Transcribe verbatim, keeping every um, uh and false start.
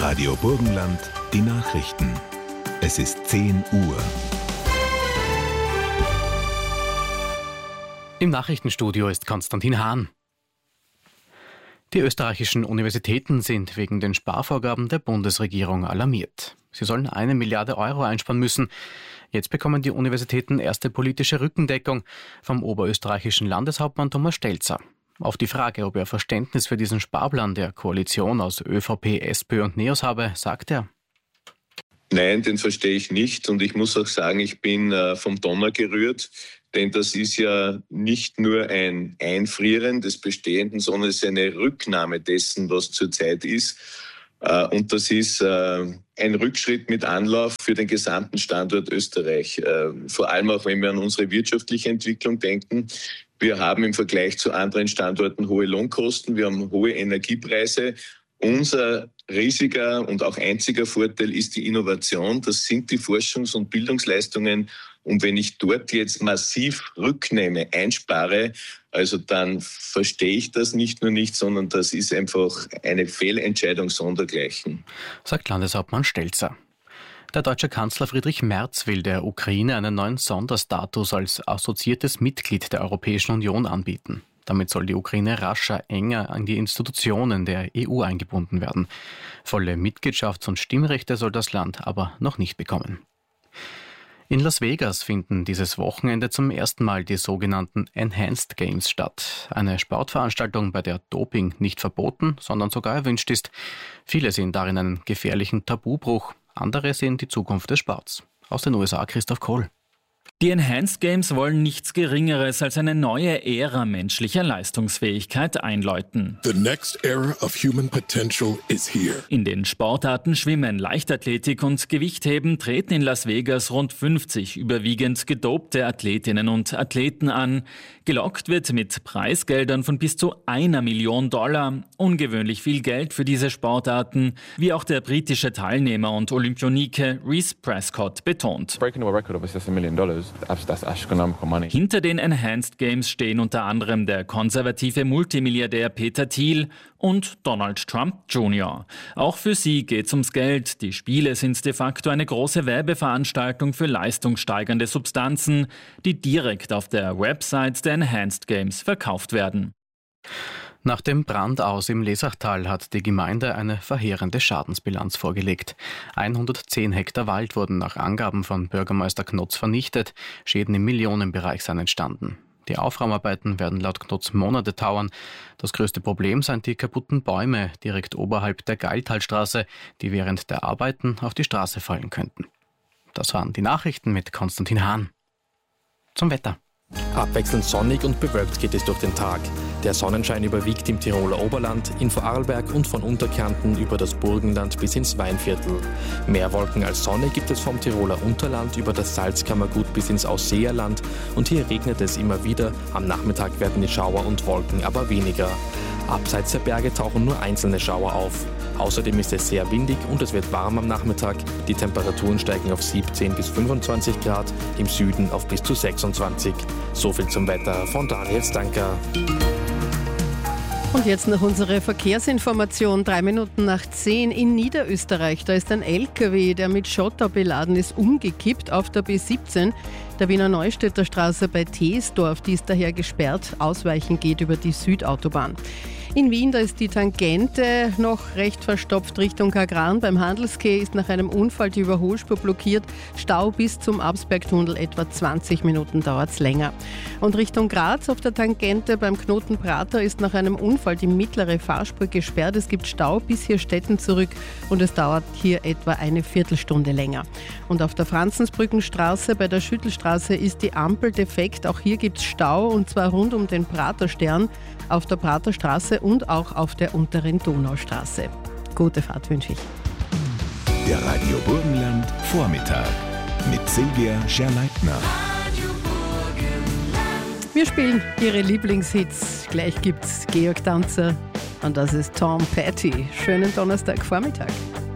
Radio Burgenland, die Nachrichten. Es ist zehn Uhr. Im Nachrichtenstudio ist Konstantin Hahn. Die österreichischen Universitäten sind wegen den Sparvorgaben der Bundesregierung alarmiert. Sie sollen eine Milliarde Euro einsparen müssen. Jetzt bekommen die Universitäten erste politische Rückendeckung vom oberösterreichischen Landeshauptmann Thomas Stelzer. Auf die Frage, ob er Verständnis für diesen Sparplan der Koalition aus ÖVP, SPÖ und NEOS habe, sagt er: Nein, den verstehe ich nicht. Und ich muss auch sagen, ich bin äh, vom Donner gerührt. Denn das ist ja nicht nur ein Einfrieren des Bestehenden, sondern es ist eine Rücknahme dessen, was zurzeit ist. Äh, und das ist äh, ein Rückschritt mit Anlauf für den gesamten Standort Österreich. Äh, vor allem auch, wenn wir an unsere wirtschaftliche Entwicklung denken. Wir haben im Vergleich zu anderen Standorten hohe Lohnkosten, wir haben hohe Energiepreise. Unser riesiger und auch einziger Vorteil ist die Innovation. Das sind die Forschungs- und Bildungsleistungen. Und wenn ich dort jetzt massiv rücknehme, einspare, also dann verstehe ich das nicht nur nicht, sondern das ist einfach eine Fehlentscheidung sondergleichen. Sagt Landeshauptmann Stelzer. Der deutsche Kanzler Friedrich Merz will der Ukraine einen neuen Sonderstatus als assoziiertes Mitglied der Europäischen Union anbieten. Damit soll die Ukraine rascher, enger an die Institutionen der E U eingebunden werden. Volle Mitgliedschafts- und Stimmrechte soll das Land aber noch nicht bekommen. In Las Vegas finden dieses Wochenende zum ersten Mal die sogenannten Enhanced Games statt. Eine Sportveranstaltung, bei der Doping nicht verboten, sondern sogar erwünscht ist. Viele sehen darin einen gefährlichen Tabubruch. Andere sehen die Zukunft des Sports. Aus den U S A Christoph Kohl. Die Enhanced Games wollen nichts Geringeres als eine neue Ära menschlicher Leistungsfähigkeit einläuten. The next era of human potential is here. In den Sportarten Schwimmen, Leichtathletik und Gewichtheben treten in Las Vegas rund fünfzig überwiegend gedopte Athletinnen und Athleten an. Gelockt wird mit Preisgeldern von bis zu einer Million Dollar. Ungewöhnlich viel Geld für diese Sportarten, wie auch der britische Teilnehmer und Olympionike Reece Prescott betont. Breaking a record of just a million dollars. That's astronomical money. Hinter den Enhanced Games stehen unter anderem der konservative Multimilliardär Peter Thiel und Donald Trump Junior Auch für sie geht's ums Geld. Die Spiele sind de facto eine große Werbeveranstaltung für leistungssteigernde Substanzen, die direkt auf der Website der Enhanced Games verkauft werden. Nach dem Brandaus im Lesachtal hat die Gemeinde eine verheerende Schadensbilanz vorgelegt. hundertzehn Hektar Wald wurden nach Angaben von Bürgermeister Knotz vernichtet. Schäden im Millionenbereich sind entstanden. Die Aufräumarbeiten werden laut Knotz Monate dauern. Das größte Problem sind die kaputten Bäume direkt oberhalb der Geiltalstraße, die während der Arbeiten auf die Straße fallen könnten. Das waren die Nachrichten mit Konstantin Hahn. Zum Wetter. Abwechselnd sonnig und bewölkt geht es durch den Tag. Der Sonnenschein überwiegt im Tiroler Oberland, in Vorarlberg und von Unterkärnten über das Burgenland bis ins Weinviertel. Mehr Wolken als Sonne gibt es vom Tiroler Unterland über das Salzkammergut bis ins Ausseerland und hier regnet es immer wieder. Am Nachmittag werden die Schauer und Wolken aber weniger. Abseits der Berge tauchen nur einzelne Schauer auf. Außerdem ist es sehr windig und es wird warm am Nachmittag. Die Temperaturen steigen auf siebzehn bis fünfundzwanzig Grad, im Süden auf bis zu sechsundzwanzig. So viel zum Wetter von Daniel Stanker. Und jetzt noch unsere Verkehrsinformation. Drei Minuten nach zehn in Niederösterreich. Da ist ein L K W, der mit Schotter beladen ist, umgekippt auf der B siebzehn. Der Wiener Neustädter Straße bei Teesdorf, die ist daher gesperrt. Ausweichen geht über die Südautobahn. In Wien, da ist die Tangente noch recht verstopft Richtung Kagran. Beim Handelskeh ist nach einem Unfall die Überholspur blockiert. Stau bis zum Absbergtunnel, etwa zwanzig Minuten dauert es länger. Und Richtung Graz auf der Tangente beim Knoten Prater ist nach einem Unfall die mittlere Fahrspur gesperrt. Es gibt Stau bis hier Stetten zurück und es dauert hier etwa eine Viertelstunde länger. Und auf der Franzensbrückenstraße bei der Schüttelstraße ist die Ampel defekt. Auch hier gibt es Stau und zwar rund um den Praterstern auf der Praterstraße und auch auf der unteren Donaustraße. Gute Fahrt wünsche ich. Der Radio Burgenland Vormittag mit Silvia Scherleitner. Wir spielen Ihre Lieblingshits. Gleich gibt's Georg Danzer und das ist Tom Petty. Schönen Donnerstagvormittag.